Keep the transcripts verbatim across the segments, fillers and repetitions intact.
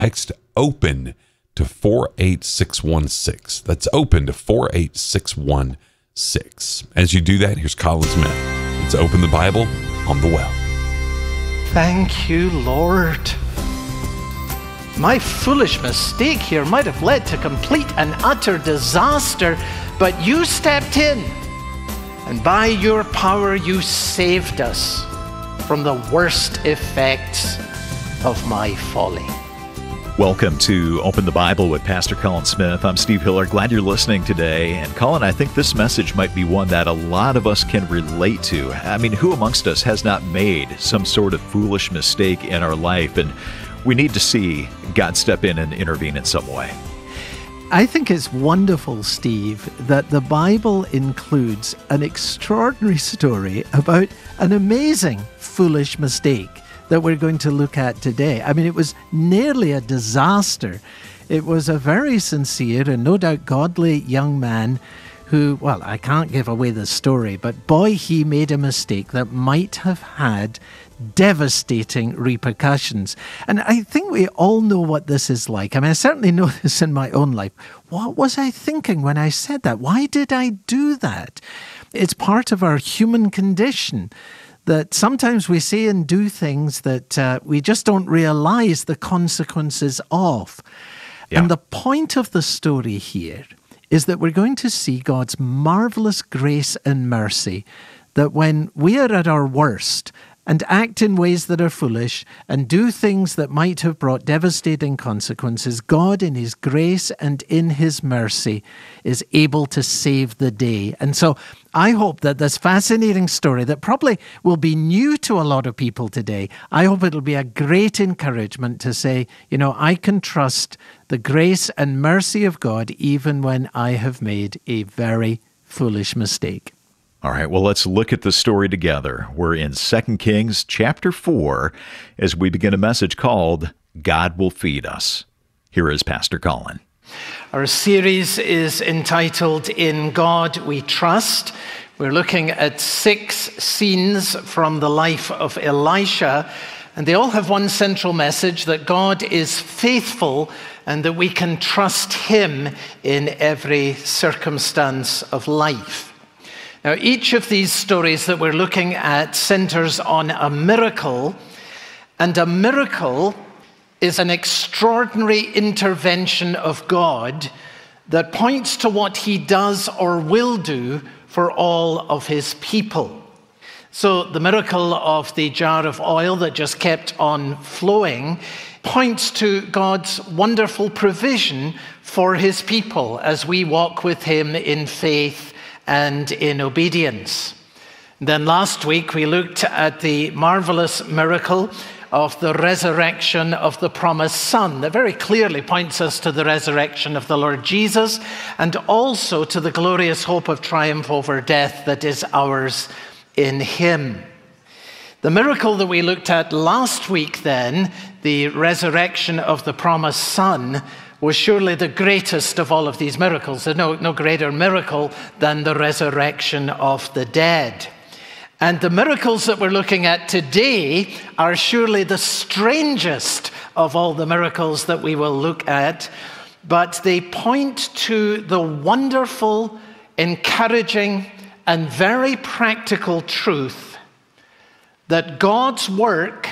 Text OPEN to four eight six one six. That's OPEN to four eight six one six. As you do that, here's Colin Smith. Let's open the Bible on the well. Thank you, Lord. My foolish mistake here might have led to complete and utter disaster, but you stepped in, and by your power you saved us from the worst effects of my folly. Welcome to Open the Bible with Pastor Colin Smith. I'm Steve Hiller. Glad you're listening today. And Colin, I think this message might be one that a lot of us can relate to. I mean, who amongst us has not made some sort of foolish mistake in our life? And we need to see God step in and intervene in some way. I think it's wonderful, Steve, that the Bible includes an extraordinary story about an amazing foolish mistake that we're going to look at today. I mean, it was nearly a disaster. It was a very sincere and no doubt godly young man who, well, I can't give away the story, but boy, he made a mistake that might have had devastating repercussions. And I think we all know what this is like. I mean, I certainly know this in my own life. What was I thinking when I said that? Why did I do that? It's part of our human condition that sometimes we say and do things that uh, we just don't realize the consequences of. Yeah. And the point of the story here is that we're going to see God's marvelous grace and mercy, that when we are at our worst and act in ways that are foolish and do things that might have brought devastating consequences, God in His grace and in His mercy is able to save the day. And so I hope that this fascinating story that probably will be new to a lot of people today, I hope it'll be a great encouragement to say, you know, I can trust the grace and mercy of God even when I have made a very foolish mistake. All right, well, let's look at the story together. We're in Second Kings chapter four as we begin a message called God Will Feed Us. Here is Pastor Colin. Our series is entitled In God We Trust. We're looking at six scenes from the life of Elisha, and they all have one central message, that God is faithful and that we can trust Him in every circumstance of life. Now, each of these stories that we're looking at centers on a miracle, and a miracle is an extraordinary intervention of God that points to what He does or will do for all of His people. So the miracle of the jar of oil that just kept on flowing points to God's wonderful provision for His people as we walk with Him in faith and in obedience. Then last week we looked at the marvelous miracle of the resurrection of the promised Son that very clearly points us to the resurrection of the Lord Jesus and also to the glorious hope of triumph over death that is ours in Him. The miracle that we looked at last week then, the resurrection of the promised Son, was surely the greatest of all of these miracles. There's no, no greater miracle than the resurrection of the dead. And the miracles that we're looking at today are surely the strangest of all the miracles that we will look at, but they point to the wonderful, encouraging, and very practical truth that God's work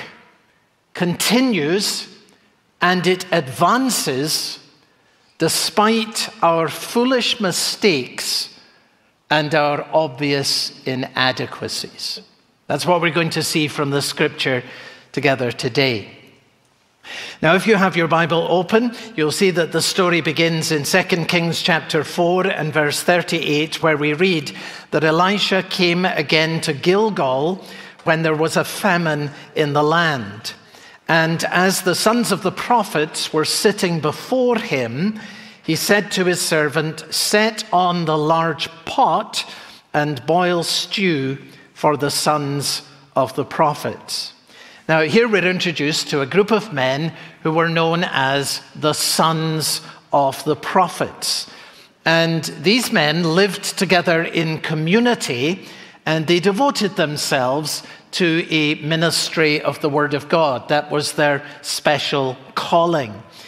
continues and it advances despite our foolish mistakes and our obvious inadequacies. That's what we're going to see from the scripture together today. Now, if you have your Bible open, you'll see that the story begins in Second Kings chapter four and verse thirty-eight, where we read that Elisha came again to Gilgal when there was a famine in the land. And as the sons of the prophets were sitting before him, he said to his servant, "Set on the large pot and boil stew for the sons of the prophets." Now, here we're introduced to a group of men who were known as the sons of the prophets. And these men lived together in community, and they devoted themselves to a ministry of the Word of God. That was their special calling.